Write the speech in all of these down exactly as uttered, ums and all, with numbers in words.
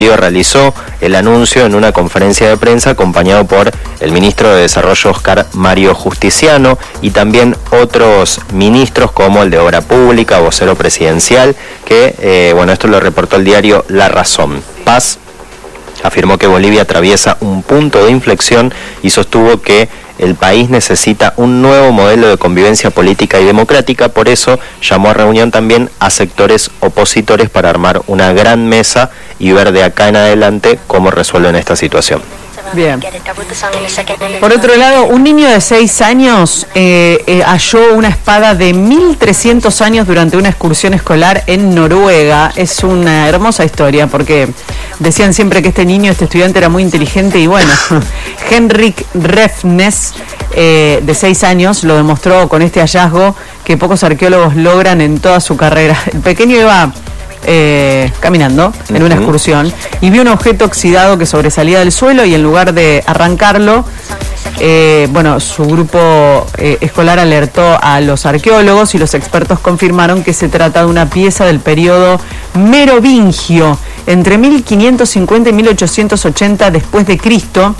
realizó el anuncio en una conferencia de prensa acompañado por el ministro de Desarrollo Oscar Mario Justiciano y también otros ministros como el de Obra Pública, vocero presidencial, que, eh, bueno, esto lo reportó el diario La Razón. Paz afirmó que Bolivia atraviesa un punto de inflexión y sostuvo que el país necesita un nuevo modelo de convivencia política y democrática, por eso llamó a reunión también a sectores opositores para armar una gran mesa y ver de acá en adelante cómo resuelven esta situación. Bien. Por otro lado, un niño de seis años eh, eh, halló una espada de mil trescientos años durante una excursión escolar en Noruega. Es una hermosa historia porque decían siempre que este niño, este estudiante era muy inteligente y bueno, Henrik Refnes, eh, de seis años, lo demostró con este hallazgo que pocos arqueólogos logran en toda su carrera. El pequeño iba Eh, caminando en una excursión y vio un objeto oxidado que sobresalía del suelo y en lugar de arrancarlo, eh, bueno, su grupo eh, escolar alertó a los arqueólogos y los expertos confirmaron que se trata de una pieza del periodo merovingio entre mil quinientos cincuenta y mil ochocientos ochenta después de Cristo.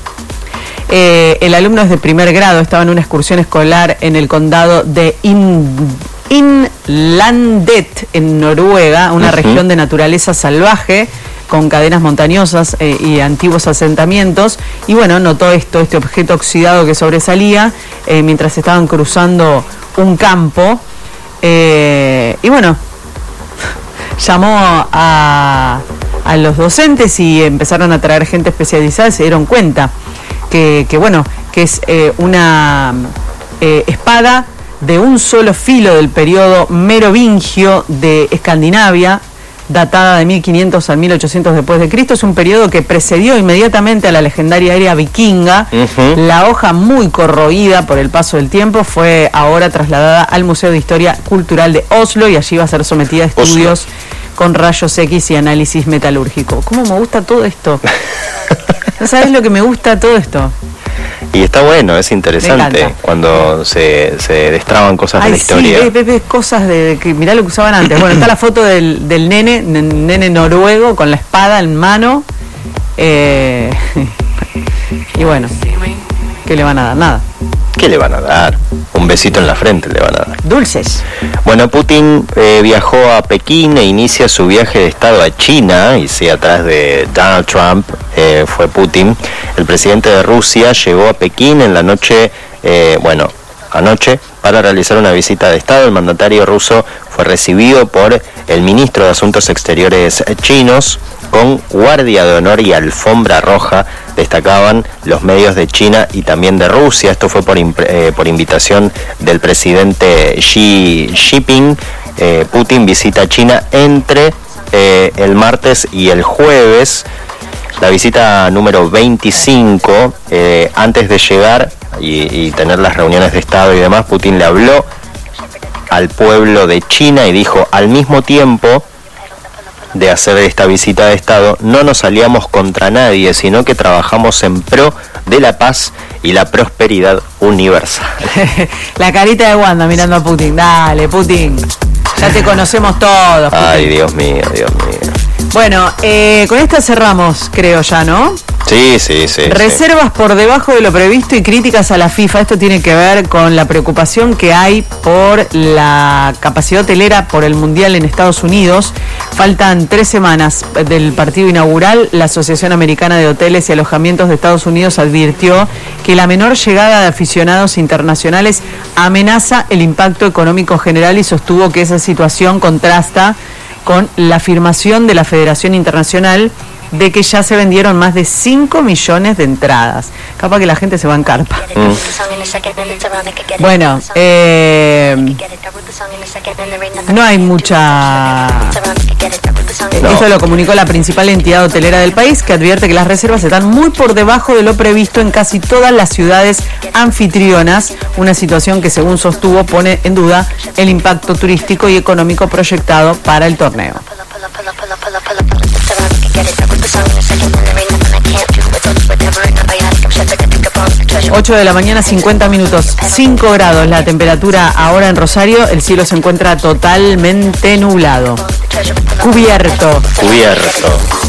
Eh, el alumno es de primer grado, estaba en una excursión escolar en el condado de In Inlandet, en Noruega, una uh-huh. región de naturaleza salvaje con cadenas montañosas eh, y antiguos asentamientos, y bueno, notó esto, este objeto oxidado que sobresalía eh, mientras estaban cruzando un campo, eh, y bueno, llamó a, a los docentes y empezaron a traer gente especializada y se dieron cuenta que, que bueno, que es eh, una eh, espada de un solo filo del periodo merovingio de Escandinavia, datada de mil quinientos al mil ochocientos después de Cristo. Es un periodo que precedió inmediatamente a la legendaria era vikinga. Uh-huh. La hoja, muy corroída por el paso del tiempo, fue ahora trasladada al Museo de Historia Cultural de Oslo y allí va a ser sometida a estudios Oslo. Con rayos X y análisis metalúrgico. ¿Cómo me gusta todo esto? ¿No sabes lo que me gusta todo esto? Y está bueno, es interesante cuando se, se destraban cosas Ay, de la historia. Sí, ves, ves cosas de, de que mirá lo que usaban antes. Bueno, está la foto del, del nene, nene noruego con la espada en mano. Eh, y bueno, ¿qué le van a dar? Nada. ¿Qué le van a dar? Un besito en la frente le van a dar. Dulces. Bueno, Putin eh, viajó a Pekín e inicia su viaje de estado a China, y sí, atrás de Donald Trump eh, fue Putin. El presidente de Rusia llegó a Pekín en la noche, eh, bueno, anoche, para realizar una visita de estado. El mandatario ruso fue recibido por el ministro de Asuntos Exteriores chinos con guardia de honor y alfombra roja, destacaban los medios de China y también de Rusia. Esto fue por, eh, por invitación del presidente Xi Jinping. Eh, Putin visita China entre eh, el martes y el jueves. La visita número veinticinco, eh, antes de llegar y, y tener las reuniones de Estado y demás, Putin le habló al pueblo de China y dijo: al mismo tiempo de hacer esta visita de Estado, no nos aliamos contra nadie, sino que trabajamos en pro de la paz y la prosperidad universal. La carita de Wanda mirando a Putin. Dale, Putin, ya te conocemos todos, Putin. Ay, Dios mío, Dios mío. Bueno, eh, con esta cerramos, creo ya, ¿no? Sí, sí, sí. Reservas sí. por debajo de lo previsto y críticas a la FIFA. Esto tiene que ver con la preocupación que hay por la capacidad hotelera por el Mundial en Estados Unidos. Faltan tres semanas del partido inaugural. La Asociación Americana de Hoteles y Alojamientos de Estados Unidos advirtió que la menor llegada de aficionados internacionales amenaza el impacto económico general y sostuvo que esa situación contrasta con la afirmación de la Federación Internacional de que ya se vendieron más de cinco millones de entradas. Capaz que la gente se va en carpa. Mm. Bueno, eh, no hay mucha... No. Esto lo comunicó la principal entidad hotelera del país, que advierte que las reservas están muy por debajo de lo previsto en casi todas las ciudades anfitrionas, una situación que, según sostuvo, pone en duda el impacto turístico y económico proyectado para el torneo. ocho de la mañana, cincuenta minutos, cinco grados la temperatura ahora en Rosario. El cielo se encuentra totalmente nublado. Cubierto. Cubierto.